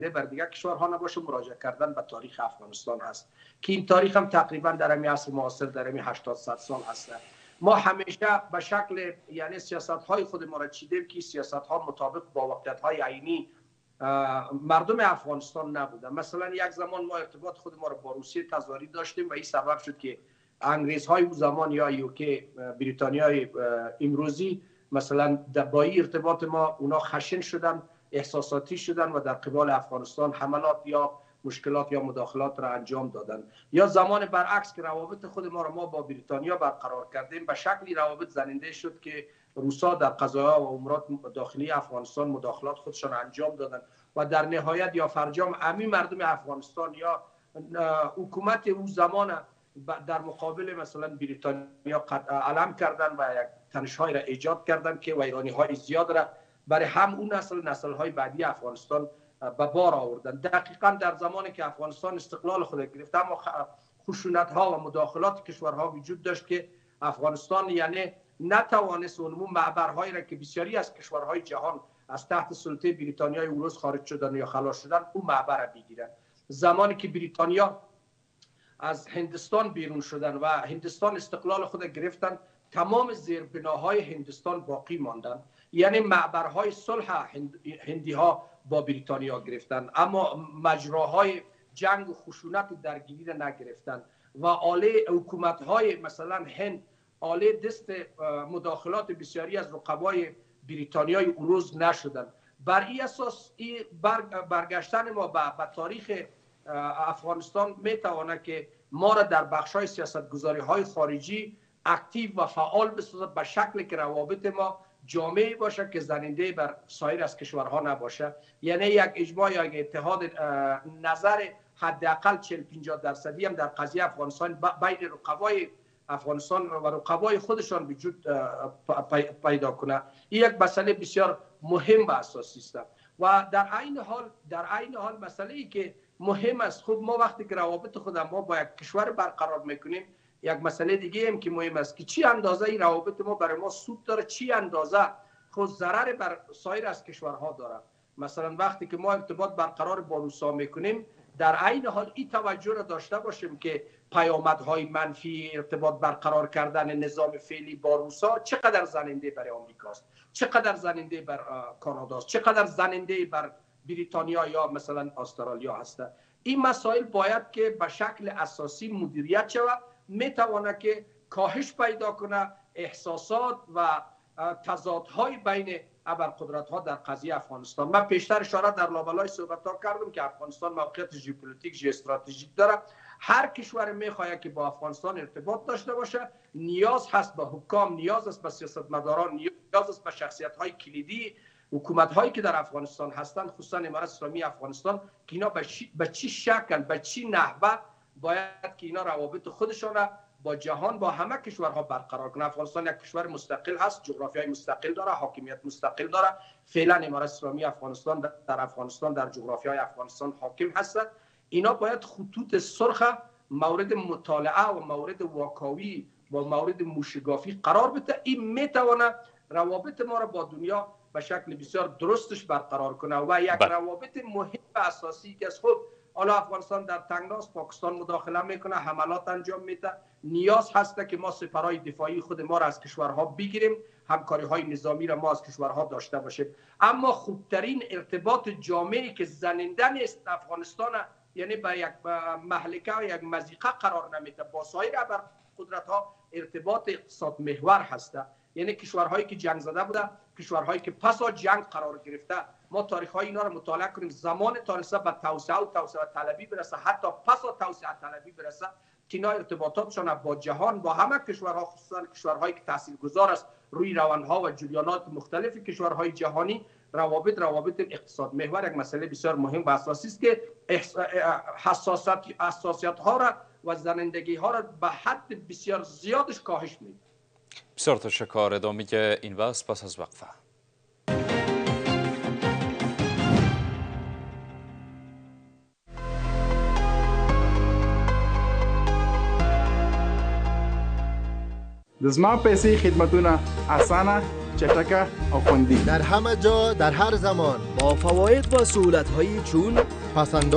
بر دیگر کشورها نباشه، مراجعه کردن به تاریخ افغانستان هست که این تاریخ هم تقریبا در همین عصر معاصر در همین 80 سال هست. ما همیشه به شکل یعنی سیاست های خود ما را چیدیم که سیاست ها مطابق با واقعیت های عینی مردم افغانستان نبوده. مثلا یک زمان ما ارتباط خود ما را با روسیه تزاری داشتیم و این سبب شد که انگریزهای اون زمان یا یوکی بریتانیای امروزی مثلا با این ارتباط ما اونا خشن شدن، احساساتی شدن و در قبال افغانستان حملات یا مشکلات یا مداخلات را انجام دادن. یا زمان برعکس که روابط خود ما را با بریتانیا برقرار کردیم به شکلی روابط زننده شد که روسا در قضایا و امورات داخلی افغانستان مداخلات خودشان انجام دادن و در نهایت یا فرجام امی مردم افغانستان یا حکومت اون زمان در مقابل مثلا بریتانیا علم کردن و یک تنش‌های را ایجاد کردن که ویرانی‌های زیاد را برای هم اون نسل‌های بعدی افغانستان به بار آوردن. دقیقاً در زمانی که افغانستان استقلال خود گرفت اما خشونت‌ها و مداخلات کشورها وجود داشت که افغانستان یعنی نتوانست اون معبرهایی را که بسیاری از کشورهای جهان از تحت سلطه بریتانیای اون روز خارج شدن یا خلاص شدن اون معبر را بگیرن. زمانی که بریتانیا از هندوستان بیرون شدن و هندوستان استقلال خود گرفتن، تمام زیربناهای هندوستان باقی ماندن، یعنی معبرهای صلح هندی ها با بریتانیا گرفتن اما مجراهای جنگ و خشونت درگیری را نگرفتن و آله حکومت های مثلا هند آله دست مداخلات بسیاری از رقبای بریتانیای اون روز نشدن. بر این اساس برگشتن ما به تاریخ افغانستان میتونه که ما را در بخش‌های سیاست‌گذاری‌های خارجی اکتیو و فعال بسازد به شکلی که روابط ما جامعی باشه که زننده بر سایر از کشورها نباشه. یعنی یک اجماع یا یک اتحاد نظر حداقل 40-50% هم در قضیه افغانستان بین رقبای افغانستان و رقبای خودشان وجود پیدا کنه. این یک مسئله بسیار مهم و اساسی است و در عین حال مسئله‌ای که مهم است. خب ما وقتی که روابط خود ما با یک کشور برقرار میکنیم، یک مسئله دیگه هم که مهم است که چی اندازه این روابط ما برای ما سود داره، چی اندازه خود ضرر بر سایر از کشورها داره. مثلا وقتی که ما ارتباط برقرار با روسا میکنیم، در عین حال این توجه را داشته باشیم که پیامدهای منفی ارتباط برقرار کردن نظام فعلی با روسا چقدر زننده برای آمریکاست، چقدر زننده بر کاناداست، چقدر زننده بر بریتانیا یا مثلا استرالیا هست. این مسائل باید که به شکل اساسی مدیریت شود، میتونه که کاهش پیدا کنه احساسات و تضادهای بین ابرقدرت‌ها در قضیه افغانستان. من پیشتر اشاره در لابلای صحبت‌ها کردم که افغانستان موقعیت ژئوپلیتیک ژئوستراتژیک داره. هر کشور میخواهد که با افغانستان ارتباط داشته باشه، نیاز هست به حکام، نیاز است به سیاستمداران، نیاز است به شخصیت‌های کلیدی حکومت‌هایی که در افغانستان هستند، خصوصا امارت اسلامی افغانستان، که اینا به چی شکل، به چی نحوه باید که اینا روابط خودشان را با جهان، با همه کشورها برقرار کنه. افغانستان یک کشور مستقل هست، جغرافیای مستقل داره، حاکمیت مستقل داره. فعلا امارت اسلامی افغانستان در جغرافیای افغانستان حاکم هست. اینا باید خطوط سرخ مورد مطالعه و مورد واکاوی و مورد موشگافی قرار بده. این میتونه روابط ما را با دنیا به شکل بسیار درستش برقرار کنه و یک روابط مهم و اساسی که از خود حالا افغانستان در تنگناست، پاکستان مداخله میکنه، حملات انجام میده، نیاز هست که ما سپرهای دفاعی خود ما را از کشورها بگیریم، همکاری های نظامی را ما از کشورها داشته باشیم. اما خوبترین ارتباط جامعی که زننده است افغانستان، یعنی با یک مهلکه و یک مضیقه قرار نمیده، با سایر قدرت ها ارتباط اقتصاد محور هست. یعنی کشورهایی که جنگ زده بوده، کشورهایی که پس از جنگ قرار گرفته، ما تاریخ های اینا رو مطالعه کنیم، زمان تونسته به توسعه و توسعه طلبی برسه، حتی پس از توسعه طلبی برسه، که اینا ارتباطاتشون با جهان، با همه کشورها، خصوصا کشورهایی که تاثیرگذار است روی روندها و جریانات مختلف کشورهای جهانی، روابط اقتصاد محور یک مسئله بسیار مهم و اساسی است که حساسیت ها را و زنندگی ها را به حد بسیار زیادش کاهش میده. بسیار تشکر. ادامه این بحث پس از وقفه. د زما پیسې خدمتونه اسانه چټکه او خوندي در همه جا در هر زمان با فواید و سهولت‌هایی چون پسنداز